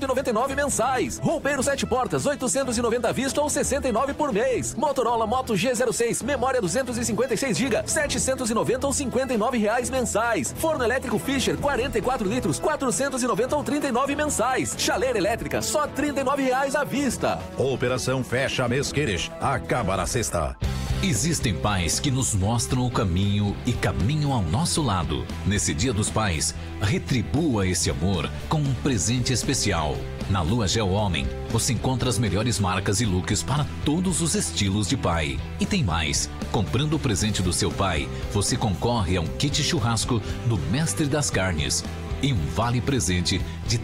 199 mensais. Roupeiro 7 portas, 890 à vista ou 69 por mês. Motorola Moto G06, memória 256 GB, 790 ou 59 reais mensais. Forno elétrico Fischer, 44 litros, 490 ou 39 mensais. Chaleira elétrica, só 39 reais à vista. Operação Fecha Mês Queres, acaba na sexta. Existem pais que nos mostram o caminho e caminham ao nosso lado. Nesse Dia dos Pais, retribua esse amor com um presente especial. Na Lua Gel Homem, você encontra as melhores marcas e looks para todos os estilos de pai. E tem mais. Comprando o presente do seu pai, você concorre a um kit churrasco do Mestre das Carnes e um vale presente de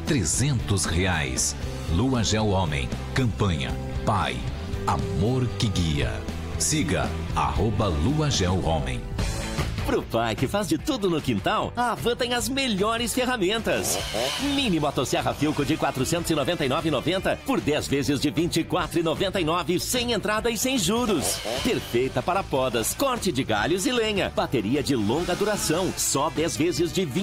R$300. Lua Gel Homem. Campanha Pai. Amor que guia. Siga @LuaGelHomem. Pro pai que faz de tudo no quintal, a Havan tem as melhores ferramentas. Mini motosserra Philco de R$ 499,90 por 10 vezes de R$ 24,99, sem entrada e sem juros. Perfeita para podas, corte de galhos e lenha. Bateria de longa duração, só 10 vezes de R$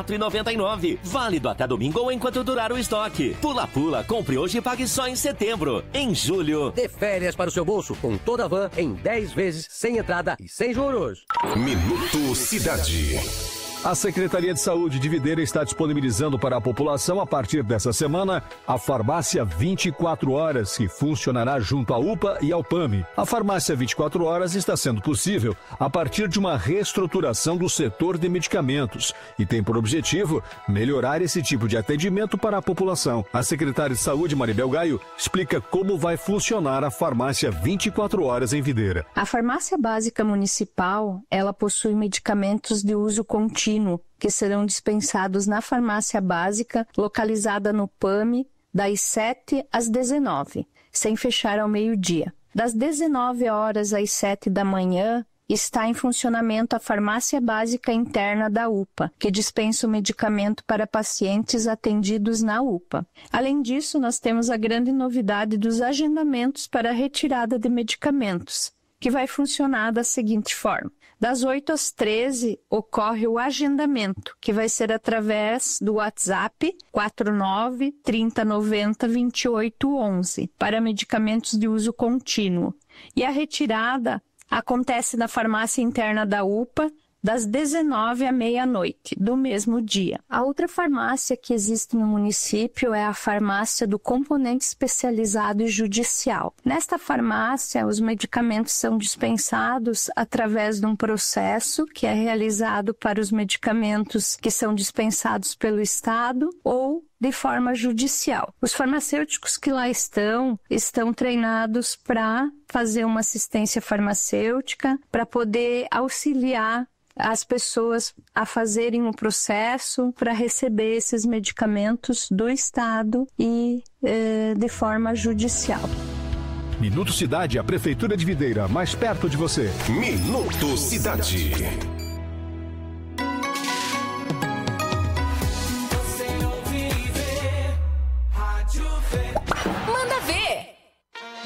24,99. Válido até domingo ou enquanto durar o estoque. Pula, compre hoje e pague só em setembro. Em julho, dê férias para o seu bolso com toda a Havan em 10 vezes, sem entrada e sem juros. Minuto Cidade. A Secretaria de Saúde de Videira está disponibilizando para a população, a partir dessa semana, a farmácia 24 horas, que funcionará junto à UPA e ao PAMI. A farmácia 24 horas está sendo possível a partir de uma reestruturação do setor de medicamentos e tem por objetivo melhorar esse tipo de atendimento para a população. A secretária de Saúde, Maribel Gaio, explica como vai funcionar a farmácia 24 horas em Videira. A farmácia básica municipal, ela possui medicamentos de uso contínuo, que serão dispensados na farmácia básica, localizada no PAMI, das 7 às 19, sem fechar ao meio-dia. Das 19 horas às 7 da manhã, está em funcionamento a farmácia básica interna da UPA, que dispensa o medicamento para pacientes atendidos na UPA. Além disso, nós temos a grande novidade dos agendamentos para a retirada de medicamentos, que vai funcionar da seguinte forma. Das 8 às 13 ocorre o agendamento, que vai ser através do WhatsApp 49 30 90 28 11 para medicamentos de uso contínuo. E a retirada acontece na farmácia interna da UPA, das 19 à meia-noite do mesmo dia. A outra farmácia que existe no município é a farmácia do componente especializado e judicial. Nesta farmácia, os medicamentos são dispensados através de um processo que é realizado para os medicamentos que são dispensados pelo Estado ou de forma judicial. Os farmacêuticos que lá estão treinados para fazer uma assistência farmacêutica, para poder auxiliar as pessoas a fazerem um processo para receber esses medicamentos do Estado e de forma judicial. Minuto Cidade, a Prefeitura de Videira, mais perto de você. Minuto Cidade.